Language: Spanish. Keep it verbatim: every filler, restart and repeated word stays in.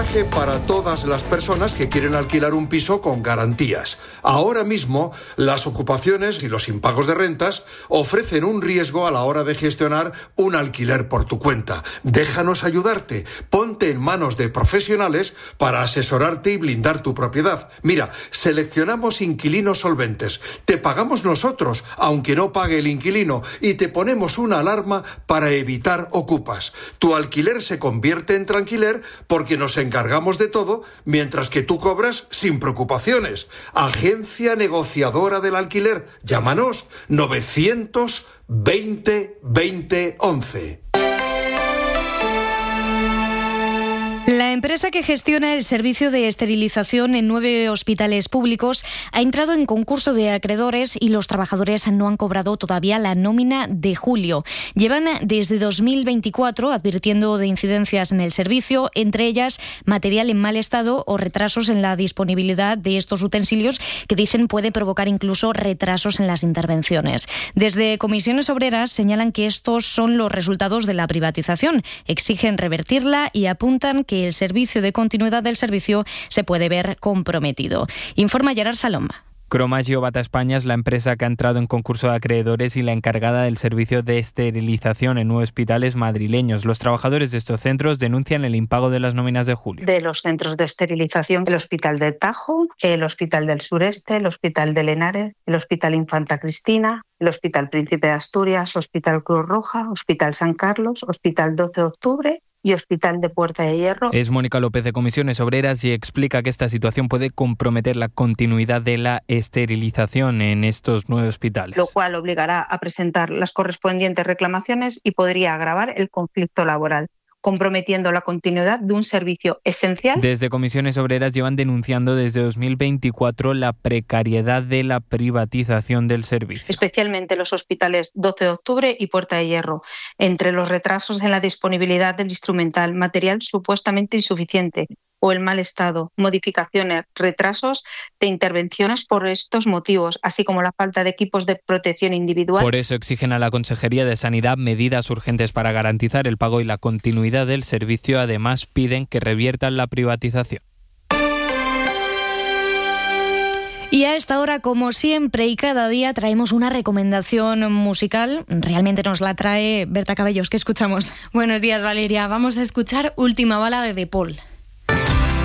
mensaje para todas las personas que quieren alquilar un piso con garantías. Ahora mismo, las ocupaciones y los impagos de rentas ofrecen un riesgo a la hora de gestionar un alquiler por tu cuenta. Déjanos ayudarte. Ponte en manos de profesionales para asesorarte y blindar tu propiedad. Mira, seleccionamos inquilinos solventes. Te pagamos nosotros, aunque no pague el inquilino, y te ponemos una alarma para evitar ocupas. Tu alquiler se convierte en tranquiler porque nos encargamos de todo, mientras que tú cobras sin preocupaciones. Agencia negociadora del alquiler. Llámanos novecientos veinte veinte once. La empresa que gestiona el servicio de esterilización en nueve hospitales públicos ha entrado en concurso de acreedores y los trabajadores no han cobrado todavía la nómina de julio. Llevan desde dos mil veinticuatro advirtiendo de incidencias en el servicio, entre ellas material en mal estado o retrasos en la disponibilidad de estos utensilios que dicen puede provocar incluso retrasos en las intervenciones. Desde Comisiones Obreras señalan que estos son los resultados de la privatización. Exigen revertirla y apuntan que el servicio de continuidad del servicio se puede ver comprometido. Informa Gerard Saloma. Cromagio Bata España es la empresa que ha entrado en concurso de acreedores y la encargada del servicio de esterilización en nueve hospitales madrileños. Los trabajadores de estos centros denuncian el impago de las nóminas de julio. De los centros de esterilización, el Hospital de Tajo, el Hospital del Sureste, el Hospital de Henares, el Hospital Infanta Cristina, el Hospital Príncipe de Asturias, Hospital Cruz Roja, Hospital San Carlos, Hospital doce de octubre y Hospital de Puerta de Hierro. Es Mónica López de Comisiones Obreras y explica que esta situación puede comprometer la continuidad de la esterilización en estos nueve hospitales. Lo cual obligará a presentar las correspondientes reclamaciones y podría agravar el conflicto laboral, comprometiendo la continuidad de un servicio esencial. Desde Comisiones Obreras llevan denunciando desde dos mil veinticuatro la precariedad de la privatización del servicio. Especialmente los hospitales doce de octubre y Puerta de Hierro, entre los retrasos en la disponibilidad del instrumental, material supuestamente insuficiente o el mal estado, modificaciones, retrasos de intervenciones por estos motivos, así como la falta de equipos de protección individual. Por eso exigen a la Consejería de Sanidad medidas urgentes para garantizar el pago y la continuidad del servicio. Además, piden que reviertan la privatización. Y a esta hora, como siempre y cada día, traemos una recomendación musical. Realmente nos la trae Berta Cabellos. ¿Qué escuchamos? Buenos días, Valeria. Vamos a escuchar Última bala de De Paul.